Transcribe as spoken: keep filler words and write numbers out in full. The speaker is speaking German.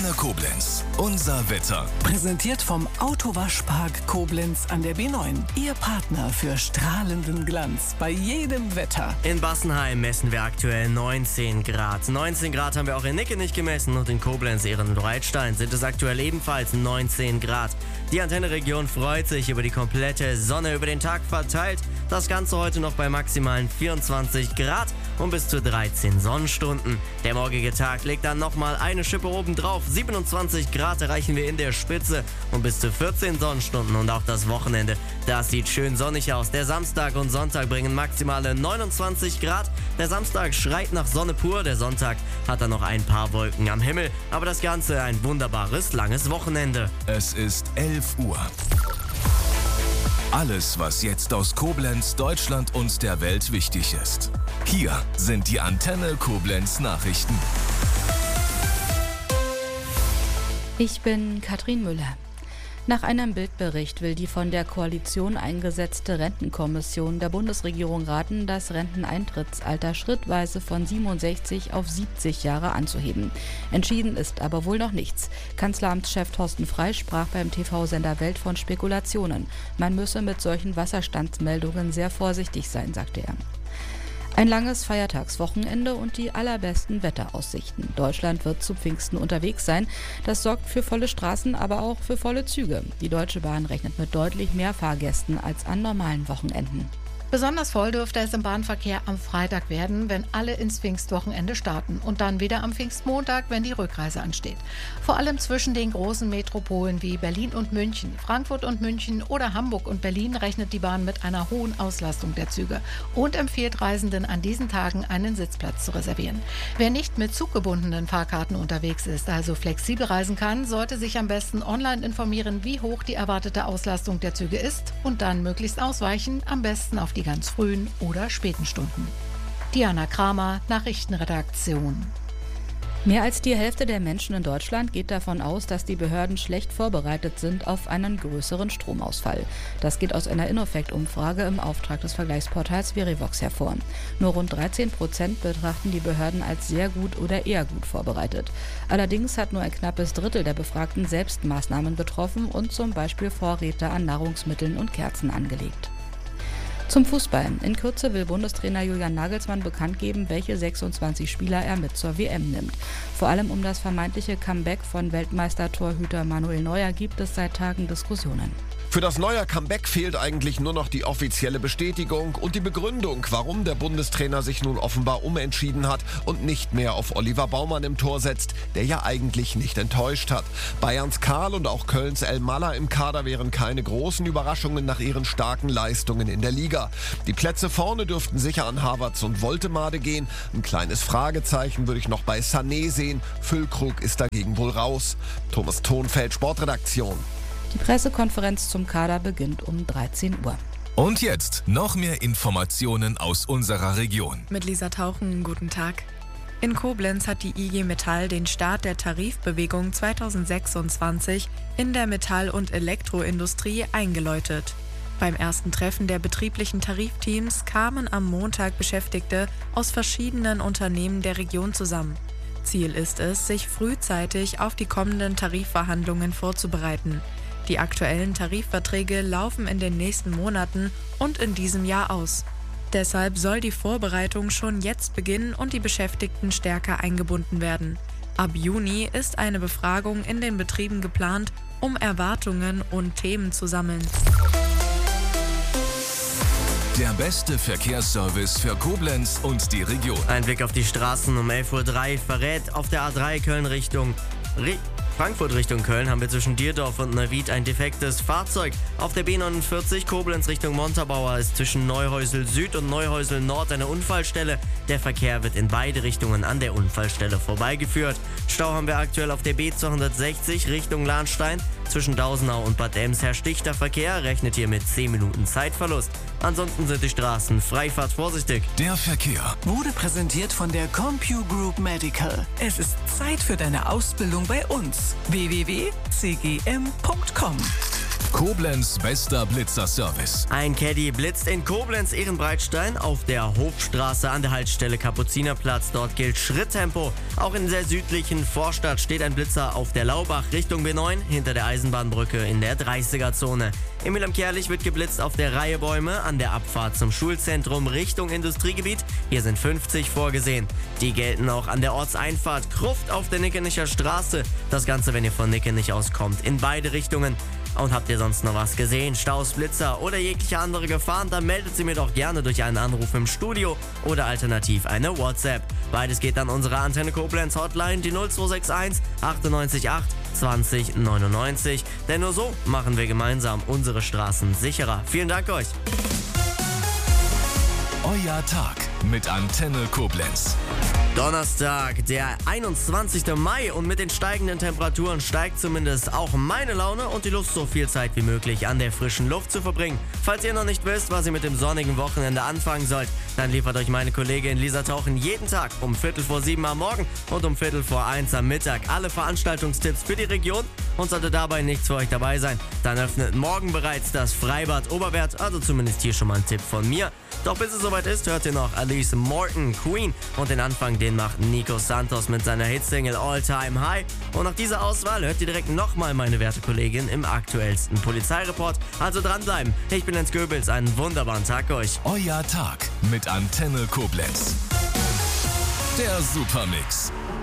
Antenne Koblenz. Unser Wetter. Präsentiert vom Autowaschpark Koblenz an der B neun. Ihr Partner für strahlenden Glanz bei jedem Wetter. In Bassenheim messen wir aktuell neunzehn Grad. neunzehn Grad haben wir auch in Nickenich gemessen und in Koblenz, Ehrenbreitstein, sind es aktuell ebenfalls neunzehn Grad. Die Antenne-Region freut sich über die komplette Sonne über den Tag verteilt. Das Ganze heute noch bei maximalen vierundzwanzig Grad und bis zu dreizehn Sonnenstunden. Der morgige Tag legt dann nochmal eine Schippe oben drauf. siebenundzwanzig Grad erreichen wir in der Spitze und bis zu vierzehn Sonnenstunden. Und auch das Wochenende, das sieht schön sonnig aus. Der Samstag und Sonntag bringen maximale neunundzwanzig Grad. Der Samstag schreit nach Sonne pur. Der Sonntag hat dann noch ein paar Wolken am Himmel. Aber das Ganze ein wunderbares, langes Wochenende. Es ist elf Uhr. Alles, was jetzt aus Koblenz, Deutschland und der Welt wichtig ist. Hier sind die Antenne Koblenz Nachrichten. Ich bin Katrin Müller. Nach einem Bildbericht will die von der Koalition eingesetzte Rentenkommission der Bundesregierung raten, das Renteneintrittsalter schrittweise von siebenundsechzig auf siebzig Jahre anzuheben. Entschieden ist aber wohl noch nichts. Kanzleramtschef Thorsten Frey sprach beim T V-Sender Welt von Spekulationen. Man müsse mit solchen Wasserstandsmeldungen sehr vorsichtig sein, sagte er. Ein langes Feiertagswochenende und die allerbesten Wetteraussichten. Deutschland wird zu Pfingsten unterwegs sein. Das sorgt für volle Straßen, aber auch für volle Züge. Die Deutsche Bahn rechnet mit deutlich mehr Fahrgästen als an normalen Wochenenden. Besonders voll dürfte es im Bahnverkehr am Freitag werden, wenn alle ins Pfingstwochenende starten und dann wieder am Pfingstmontag, wenn die Rückreise ansteht. Vor allem zwischen den großen Metropolen wie Berlin und München, Frankfurt und München oder Hamburg und Berlin rechnet die Bahn mit einer hohen Auslastung der Züge und empfiehlt Reisenden an diesen Tagen einen Sitzplatz zu reservieren. Wer nicht mit zuggebundenen Fahrkarten unterwegs ist, also flexibel reisen kann, sollte sich am besten online informieren, wie hoch die erwartete Auslastung der Züge ist und dann möglichst ausweichen, am besten auf die ganz frühen oder späten Stunden. Diana Kramer, Nachrichtenredaktion. Mehr als die Hälfte der Menschen in Deutschland geht davon aus, dass die Behörden schlecht vorbereitet sind auf einen größeren Stromausfall. Das geht aus einer Innofect-Umfrage im Auftrag des Vergleichsportals Verivox hervor. Nur rund dreizehn Prozent betrachten die Behörden als sehr gut oder eher gut vorbereitet. Allerdings hat nur ein knappes Drittel der Befragten selbst Maßnahmen getroffen und zum Beispiel Vorräte an Nahrungsmitteln und Kerzen angelegt. Zum Fußball. In Kürze will Bundestrainer Julian Nagelsmann bekannt geben, welche sechsundzwanzig Spieler er mit zur W M nimmt. Vor allem um das vermeintliche Comeback von Weltmeistertorhüter Manuel Neuer gibt es seit Tagen Diskussionen. Für das neue Comeback fehlt eigentlich nur noch die offizielle Bestätigung und die Begründung, warum der Bundestrainer sich nun offenbar umentschieden hat und nicht mehr auf Oliver Baumann im Tor setzt, der ja eigentlich nicht enttäuscht hat. Bayerns Karl und auch Kölns El Maller im Kader wären keine großen Überraschungen nach ihren starken Leistungen in der Liga. Die Plätze vorne dürften sicher an Havertz und Woltemade gehen. Ein kleines Fragezeichen würde ich noch bei Sané sehen. Füllkrug ist dagegen wohl raus. Thomas Thonfeld, Sportredaktion. Die Pressekonferenz zum Kader beginnt um dreizehn Uhr. Und jetzt noch mehr Informationen aus unserer Region. Mit Lisa Tauchen, guten Tag. In Koblenz hat die I G Metall den Start der Tarifbewegung zweitausendsechsundzwanzig in der Metall- und Elektroindustrie eingeläutet. Beim ersten Treffen der betrieblichen Tarifteams kamen am Montag Beschäftigte aus verschiedenen Unternehmen der Region zusammen. Ziel ist es, sich frühzeitig auf die kommenden Tarifverhandlungen vorzubereiten. Die aktuellen Tarifverträge laufen in den nächsten Monaten und in diesem Jahr aus. Deshalb soll die Vorbereitung schon jetzt beginnen und die Beschäftigten stärker eingebunden werden. Ab Juni ist eine Befragung in den Betrieben geplant, um Erwartungen und Themen zu sammeln. Der beste Verkehrsservice für Koblenz und die Region. Ein Blick auf die Straßen um elf Uhr drei verrät, auf der A drei Köln Richtung Re- Frankfurt Richtung Köln haben wir zwischen Dierdorf und Neuwied ein defektes Fahrzeug. Auf der B neunundvierzig Koblenz Richtung Montabaur ist zwischen Neuhäusel Süd und Neuhäusel Nord eine Unfallstelle. Der Verkehr wird in beide Richtungen an der Unfallstelle vorbeigeführt. Stau haben wir aktuell auf der B zweihundertsechzig Richtung Lahnstein. Zwischen Dausenau und Bad Ems herrscht dichter Verkehr, rechnet hier mit zehn Minuten Zeitverlust. Ansonsten sind die Straßen frei, fahrt vorsichtig. Der Verkehr Wurde präsentiert von der Compu Group Medical. Es ist Zeit für deine Ausbildung bei uns. w w w punkt c g m punkt com Koblenz bester Blitzerservice. Ein Caddy blitzt in Koblenz Ehrenbreitstein auf der Hofstraße an der Haltestelle Kapuzinerplatz. Dort gilt Schritttempo. Auch in der südlichen Vorstadt steht ein Blitzer auf der Laubach Richtung B neun hinter der Eisenbahnbrücke in der dreißiger-Zone. In Mühlheim-Kärlich wird geblitzt auf der Reihe Bäume an der Abfahrt zum Schulzentrum Richtung Industriegebiet. Hier sind fünfzig vorgesehen. Die gelten auch an der Ortseinfahrt Gruft auf der Nickenicher Straße. Das Ganze, wenn ihr von Nickenich auskommt, in beide Richtungen. Und habt ihr sonst noch was gesehen? Staus, Blitzer oder jegliche andere Gefahren? Dann meldet sie mir doch gerne durch einen Anruf im Studio oder alternativ eine WhatsApp. Beides geht an unsere Antenne Koblenz Hotline, die null zwei sechs eins achtundneunzig acht zwanzig neunundneunzig. Denn nur so machen wir gemeinsam unsere Straßen sicherer. Vielen Dank euch. Euer Tag mit Antenne Koblenz. Donnerstag, der einundzwanzigster Mai, und mit den steigenden Temperaturen steigt zumindest auch meine Laune und die Lust, so viel Zeit wie möglich an der frischen Luft zu verbringen. Falls ihr noch nicht wisst, was ihr mit dem sonnigen Wochenende anfangen sollt, dann liefert euch meine Kollegin Lisa Tauchen jeden Tag um Viertel vor sieben am Morgen und um Viertel vor eins am Mittag alle Veranstaltungstipps für die Region. Und sollte dabei nichts für euch dabei sein, dann öffnet morgen bereits das Freibad Oberwert, also zumindest hier schon mal ein Tipp von mir. Doch bis es soweit ist, hört ihr noch Alice Morton, Queen, und den Anfang, den macht Nico Santos mit seiner Hitsingle All Time High. Und nach dieser Auswahl hört ihr direkt nochmal meine werte Kollegin im aktuellsten Polizeireport. Also dranbleiben. Ich bin Jens Goebbels, einen wunderbaren Tag euch. Euer Tag mit Antenne Koblenz. Der Supermix.